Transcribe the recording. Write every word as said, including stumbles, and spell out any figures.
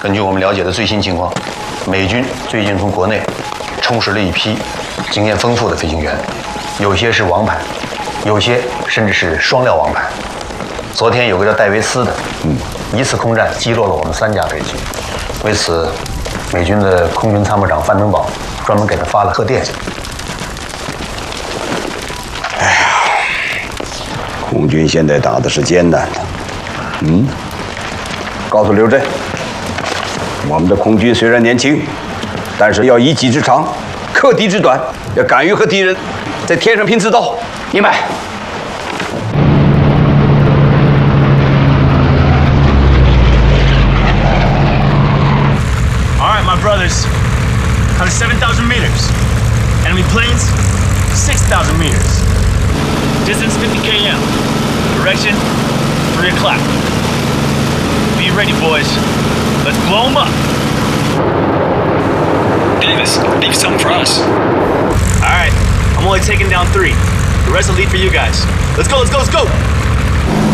根据我们了解的最新情况，美军最近从国内充实了一批经验丰富的飞行员，有些是王牌，有些甚至是双料王牌。昨天有个叫戴维斯的，嗯，一次空战击落了我们三架飞机。为此，美军的空军参谋长范登堡专门给他发了贺电。 哎呀，空军现在打的是艰难的。嗯，告诉刘震，我们的空军虽然年轻，但是要以己之长，克敌之短，要敢于和敌人在天上拼刺刀。明白。 All right, my brothers. Out of seven thousand meters. Enemy planes, six thousand meters. Distance fifty kilometers. Direction, three o'clock. Be ready, boys. Let's blow them up. Davis, leave something for us. All right, I'm only taking down three. The rest will leave for you guys. Let's go, let's go, let's go!